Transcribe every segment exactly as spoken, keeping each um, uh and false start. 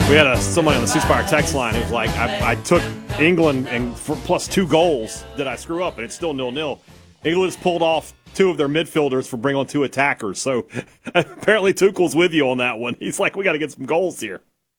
We had a, somebody on the ceasefire text line who was like, I, I took England and for plus two goals. Did I screw up? And it's still nil-nil. England has pulled off two of their midfielders for bringing on two attackers. So apparently Tuchel's with you on that one. He's like, we got to get some goals here.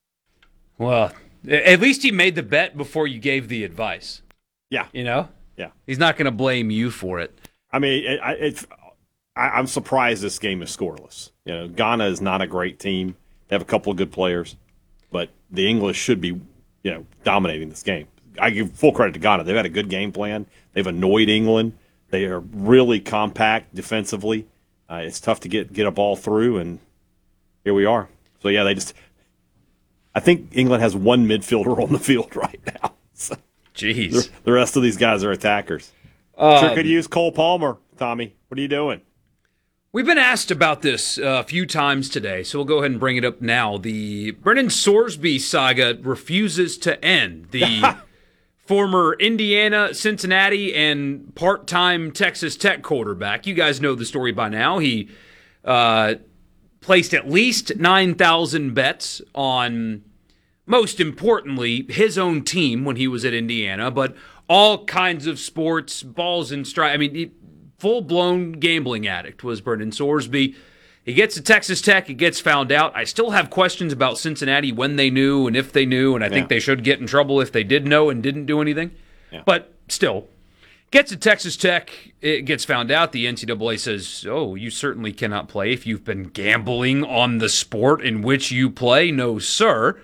Well, at least he made the bet before you gave the advice. Yeah. You know? Yeah. He's not going to blame you for it. I mean, it, it, I, I'm surprised this game is scoreless. You know, Ghana is not a great team. They have a couple of good players. But the English should be, you know, dominating this game. I give full credit to Ghana. They've had a good game plan. They've annoyed England. They are really compact defensively. Uh, it's tough to get, get a ball through, and here we are. So, yeah, they just – I think England has one midfielder on the field right now. So Jeez. The rest of these guys are attackers. Um, sure could use Cole Palmer, Tommy. What are you doing? We've been asked about this uh, a few times today, so we'll go ahead and bring it up now. The Brennan Sorsby saga refuses to end. The former Indiana, Cincinnati, and part-time Texas Tech quarterback. You guys know the story by now. He uh, placed at least nine thousand bets on, most importantly, his own team when he was at Indiana, but all kinds of sports, balls and strikes. I mean, he, full-blown gambling addict was Brennan Sorsby. He gets to Texas Tech. It gets found out. I still have questions about Cincinnati, when they knew and if they knew, and I yeah. think they should get in trouble if they did know and didn't do anything. Yeah. But still, gets to Texas Tech. It gets found out. The N C double A says, oh, you certainly cannot play if you've been gambling on the sport in which you play. No, sir.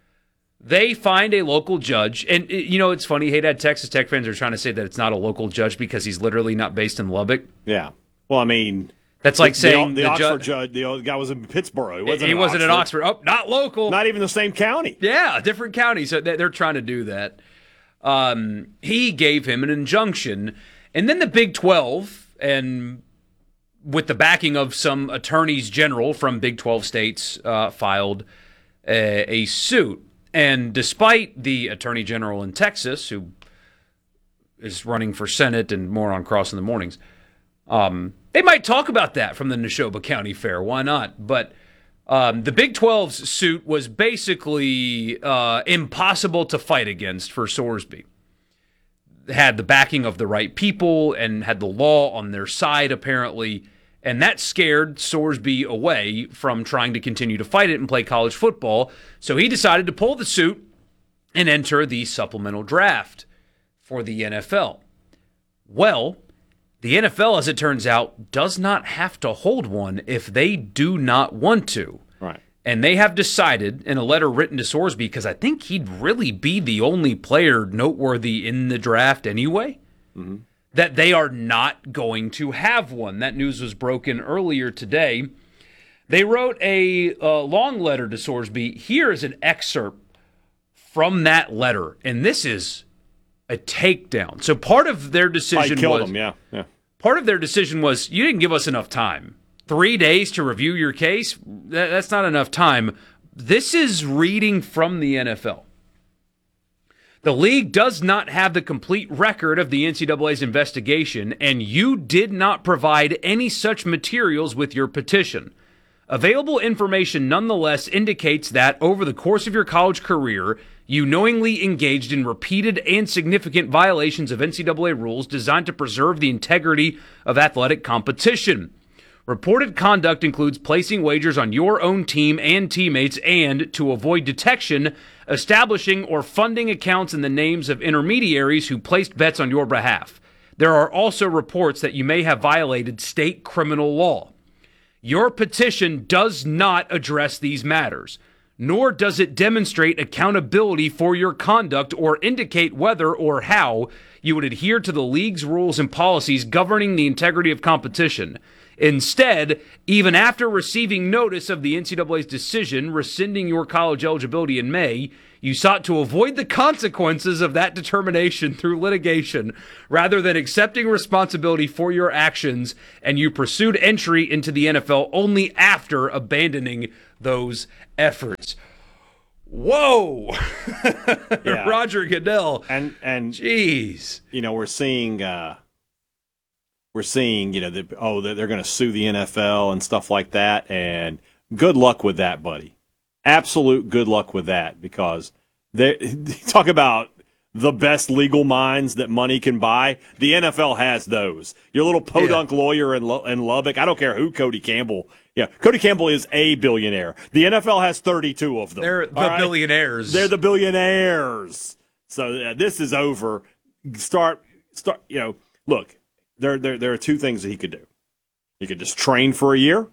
They find a local judge, and, you know, it's funny, hey, Dad, Texas Tech fans are trying to say that it's not a local judge because he's literally not based in Lubbock. Yeah. Well, I mean, that's like the, saying the, the, the Oxford ju- judge, the guy was in Pittsburgh. He wasn't, he in, wasn't Oxford. in Oxford. Oh, not local. Not even the same county. Yeah, different county. So they're trying to do that. Um, he gave him an injunction, and then the Big twelve, and with the backing of some attorneys general from Big twelve states, uh, filed a, a suit. And despite the Attorney General in Texas, who is running for Senate and more on Cross in the Mornings, um, they might talk about that from the Neshoba County Fair. Why not? But um, the Big twelve's suit was basically uh, impossible to fight against for Sorsby. Had the backing of the right people and had the law on their side, apparently. And that scared Sorsby away from trying to continue to fight it and play college football. So he decided to pull the suit and enter the supplemental draft for the N F L. Well, the N F L, as it turns out, does not have to hold one if they do not want to. Right. And they have decided in a letter written to Sorsby, because I think he'd really be the only player noteworthy in the draft anyway, mm-hmm. that they are not going to have one. That news was broken earlier today. They wrote a uh, long letter to Sorsby. Here is an excerpt from that letter, and this is a takedown. So part of their decision I killed was, him, yeah, yeah. Part of their decision was, you didn't give us enough time. Three days to review your case? That, that's not enough time. This is reading from the N F L. The league does not have the complete record of the N C double A's investigation, and you did not provide any such materials with your petition. Available information nonetheless indicates that over the course of your college career, you knowingly engaged in repeated and significant violations of N C double A rules designed to preserve the integrity of athletic competition. Reported conduct includes placing wagers on your own team and teammates and, to avoid detection, establishing or funding accounts in the names of intermediaries who placed bets on your behalf. There are also reports that you may have violated state criminal law. Your petition does not address these matters, nor does it demonstrate accountability for your conduct or indicate whether or how you would adhere to the league's rules and policies governing the integrity of competition. Instead, even after receiving notice of the N C double A's decision rescinding your college eligibility in May, you sought to avoid the consequences of that determination through litigation rather than accepting responsibility for your actions, and you pursued entry into the N F L only after abandoning those efforts. Whoa! Yeah. Roger Goodell. And, and jeez. You know, we're seeing... Uh... We're seeing, you know, the, oh, they're, they're going to sue the N F L and stuff like that, and good luck with that, buddy. absolute good luck with that, because they talk about the best legal minds that money can buy. The N F L has those. Your little podunk yeah. lawyer in, in Lubbock, I don't care who Cody Campbell. Yeah, Cody Campbell is a billionaire. The N F L has thirty-two of them. They're the right? billionaires. They're the billionaires. So uh, this is over. Start, start. You know, look, there, there, there are two things that he could do. He could just train for a year,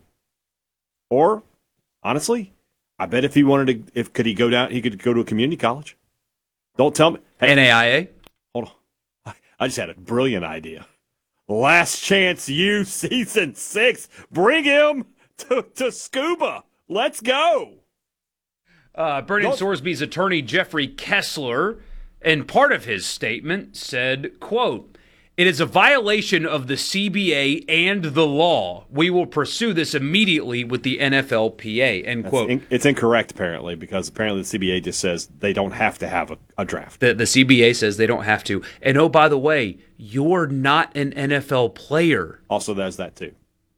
or honestly, I bet if he wanted to, if could he go down, he could go to a community college. Don't tell me. Hey, N A I A? Hold on. I just had a brilliant idea. Last Chance U season six. Bring him to, to Scuba. Let's go. Uh, Brennan Sorsby's attorney, Jeffrey Kessler, in part of his statement said, quote, "It is a violation of the C B A and the law. We will pursue this immediately with the N F L P A," end That's quote. In, it's incorrect, apparently, because apparently the C B A just says they don't have to have a, a draft. The, the C B A says they don't have to. And oh, by the way, you're not an N F L player. Also, there's that too.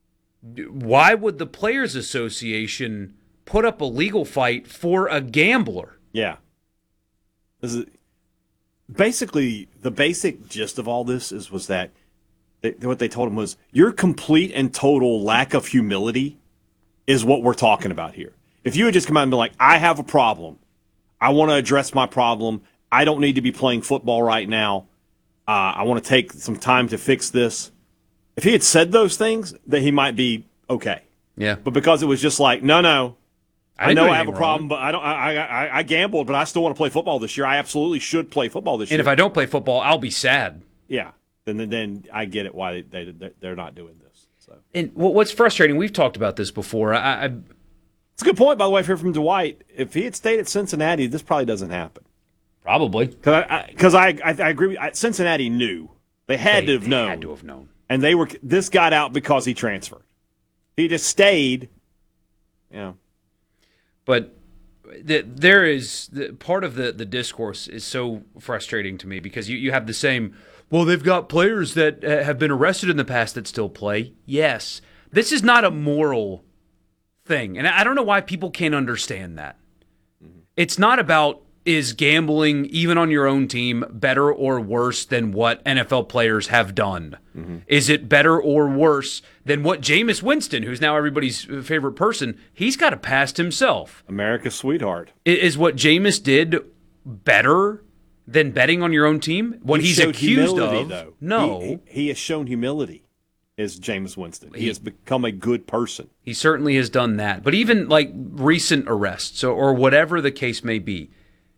Why would the Players Association put up a legal fight for a gambler? Yeah. This is basically the basic gist of all this is was that they, what they told him was your complete and total lack of humility is what we're talking about here. If you had just come out and been like, I have a problem, I want to address my problem, I don't need to be playing football right now, uh, I want to take some time to fix this. If he had said those things, then he might be okay. Yeah. But because it was just like, no, no, I, I know I have a problem, wrong. but I don't. I, I I gambled, but I still want to play football this year. I absolutely should play football this and year. And if I don't play football, I'll be sad. Yeah, then then, then I get it why they, they they're not doing this. So. And what's frustrating, we've talked about this before. I, I, it's a good point, by the way. If you're from Dwight, if he had stayed at Cincinnati, this probably doesn't happen. Probably because I because I, I, I agree. I, Cincinnati knew they had they, to have they known. Had to have known. And they were. This got out because he transferred. He just stayed. You know. But the, there is the, part of the, the discourse is so frustrating to me because you, you have the same, well, they've got players that uh, have been arrested in the past that still play. Yes. This is not a moral thing. And I don't know why people can't understand that. Mm-hmm. It's not about, is gambling, even on your own team, better or worse than what N F L players have done? Mm-hmm. Is it better or worse than what Jameis Winston, who's now everybody's favorite person, he's got a past himself. America's sweetheart. Is what Jameis did better than betting on your own team? What he he's accused humility, of? Though. No. He, he, he has shown humility, is Jameis Winston. He, he has become a good person. He certainly has done that. But even like recent arrests or, or whatever the case may be,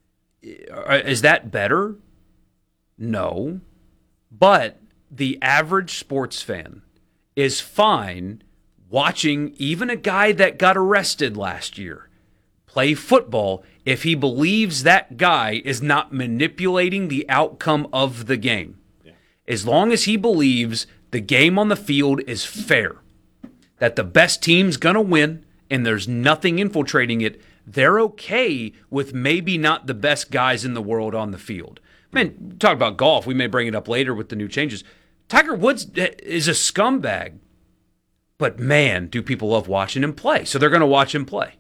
is that better? No. But the average sports fan is fine watching even a guy that got arrested last year play football if he believes that guy is not manipulating the outcome of the game. Yeah. As long as he believes the game on the field is fair, that the best team's going to win and there's nothing infiltrating it, they're okay with maybe not the best guys in the world on the field. Man, talk about golf. We may bring it up later with the new changes. Tiger Woods is a scumbag. But, man, do people love watching him play. So they're going to watch him play.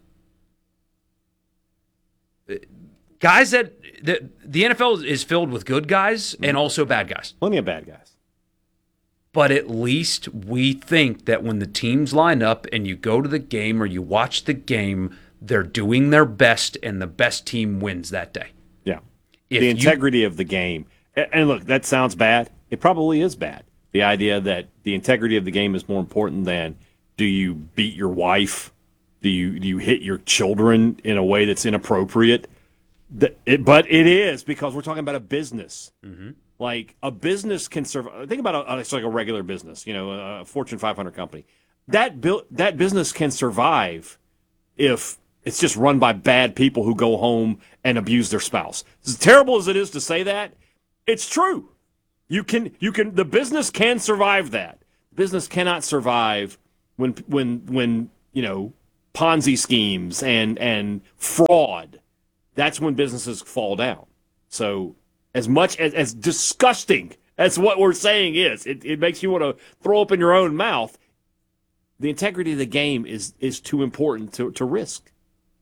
Guys that the, the N F L is filled with good guys and also bad guys. Plenty of bad guys. But at least we think that when the teams line up and you go to the game or you watch the game, they're doing their best, and the best team wins that day. Yeah. If the integrity you, of the game. And look, that sounds bad. It probably is bad. The idea that the integrity of the game is more important than do you beat your wife? Do you do you hit your children in a way that's inappropriate? The, it, but it is, because we're talking about a business. Mm-hmm. Like, a business can survive. Think about a, it's like a regular business, you know, a Fortune five hundred company. That, bu- that business can survive if it's just run by bad people who go home and abuse their spouse. As terrible as it is to say that, it's true. You can, you can, the business can survive that. Business cannot survive when, when, when, you know, Ponzi schemes and, and fraud. That's when businesses fall down. So as much as, as disgusting as what we're saying is, it, it makes you want to throw up in your own mouth. The integrity of the game is, is too important to, to risk.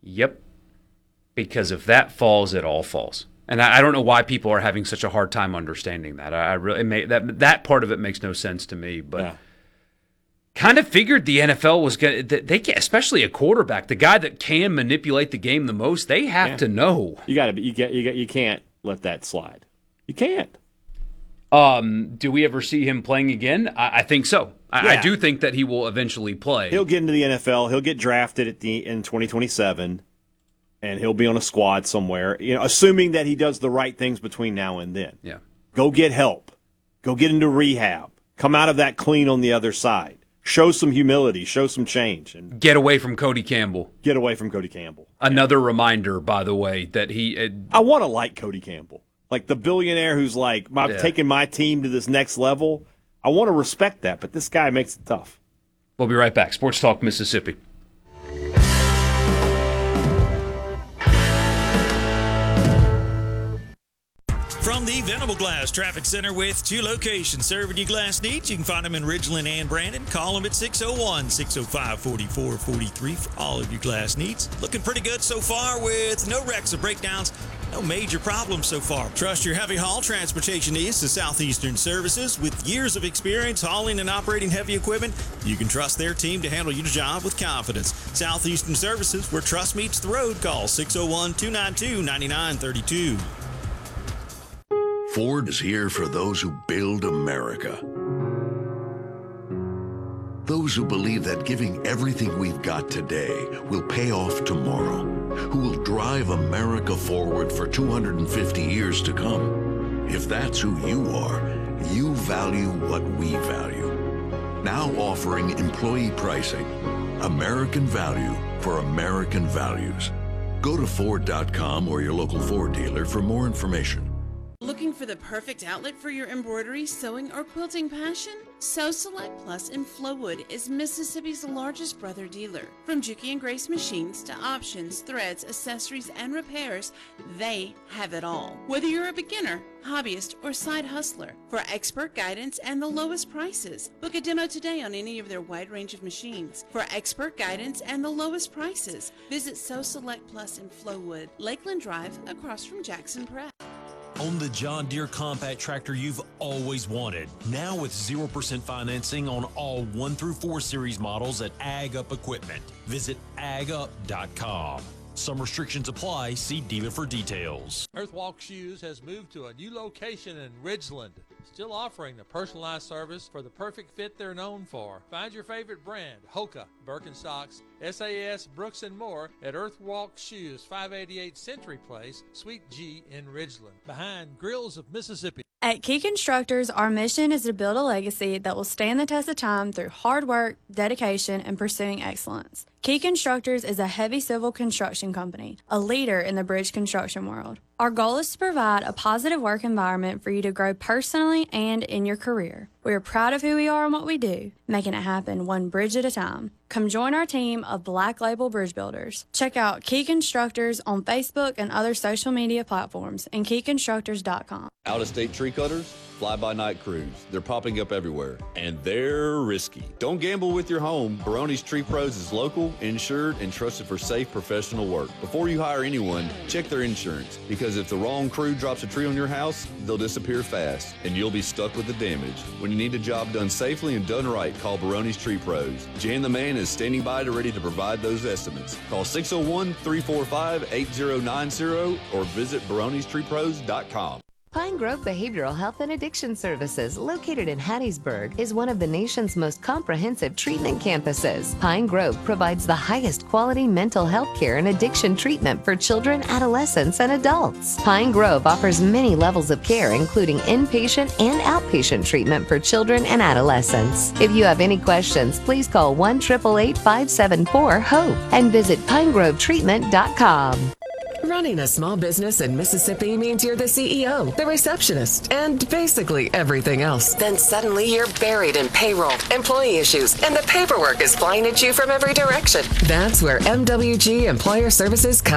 Yep. Because if that falls, it all falls. And I, I don't know why people are having such a hard time understanding that. I, I really it may, that that part of it makes no sense to me. But Yeah. kind of figured the N F L was going to, they can, especially a quarterback, the guy that can manipulate the game the most, they have Yeah. to know. You got to be. You get. You get. You can't let that slide. You can't. Um, do we ever see him playing again? I, I think so. I, I Yeah. do think that he will eventually play. He'll get into the N F L. He'll get drafted at the in twenty twenty-seven, and he'll be on a squad somewhere. You know, assuming that he does the right things between now and then. Yeah. Go get help. Go get into rehab. Come out of that clean on the other side. Show some humility. Show some change, and Get away from Cody Campbell. get away from Cody Campbell. Another reminder, by the way, that he. Uh, I want to like Cody Campbell, like the billionaire who's like, I'm Yeah. taking my team to this next level. I want to respect that, but this guy makes it tough. we'll be right back. Sports Talk Mississippi. From the Venable Glass Traffic Center with two locations serving you glass needs. You can find them in Ridgeland and Brandon. Call them at six oh one, six oh five, four four four three for all of your glass needs. Looking pretty good so far with no wrecks or breakdowns. No major problems so far. Trust your heavy haul transportation needs to Southeastern Services. With years of experience hauling and operating heavy equipment, you can trust their team to handle your job with confidence. Southeastern Services, where trust meets the road. Call six oh one, two nine two, nine nine three two. Ford is here for those who build America. Those who believe that giving everything we've got today will pay off tomorrow. Who will drive America forward for two hundred fifty years to come. If that's who you are, you value what we value. Now offering employee pricing. American value for American values. Go to Ford dot com or your local Ford dealer for more information. Looking for the perfect outlet for your embroidery, sewing, or quilting passion? Sew Select Plus in Flowood is Mississippi's largest brother dealer. From Juki and Grace machines to options, threads, accessories, and repairs, they have it all. Whether you're a beginner, hobbyist, or side hustler, for expert guidance and the lowest prices, book a demo today on any of their wide range of machines. For expert guidance and the lowest prices, visit Sew Select Plus in Flowood, Lakeland Drive, across from Jackson Press. Own the John Deere compact tractor you've always wanted. Now with zero percent financing on all one through four series models at Ag Up Equipment. Visit ag up dot com. Some restrictions apply. See dealer for details. Earthwalk Shoes has moved to a new location in Ridgeland, still offering the personalized service for the perfect fit they're known for. Find your favorite brand, Hoka, Birkenstocks, S A S, Brooks, and more at Earthwalk Shoes, five eighty-eight Century Place, Suite G in Ridgeland, behind Grills of Mississippi. At Key Constructors, our mission is to build a legacy that will stand the test of time through hard work, dedication, and pursuing excellence. Key Constructors is a heavy civil construction company, a leader in the bridge construction world. Our goal is to provide a positive work environment for you to grow personally and in your career. We are proud of who we are and what we do, making it happen one bridge at a time. Come join our team of Black Label Bridge Builders. Check out Key Constructors on Facebook and other social media platforms and key constructors dot com. Out-of-state tree cutters, fly-by-night crews. They're popping up everywhere, and they're risky. Don't gamble with your home. Baroni's Tree Pros is local, insured, and trusted for safe professional work. Before you hire anyone, check their insurance, because if the wrong crew drops a tree on your house, they'll disappear fast, and you'll be stuck with the damage. When you need a job done safely and done right, call Baroni's Tree Pros. Jan the Man is standing by to ready to provide those estimates. Call six oh one, three four five, eight oh nine oh or visit baronis tree pros dot com. Pine Grove Behavioral Health and Addiction Services, located in Hattiesburg, is one of the nation's most comprehensive treatment campuses. Pine Grove provides the highest quality mental health care and addiction treatment for children, adolescents, and adults. Pine Grove offers many levels of care, including inpatient and outpatient treatment for children and adolescents. If you have any questions, please call one eight eight eight, five seven four, HOPE and visit pine grove treatment dot com. Running a small business in Mississippi means you're the C E O, the receptionist, and basically everything else. Then suddenly you're buried in payroll, employee issues, and the paperwork is flying at you from every direction. That's where M W G Employer Services comes.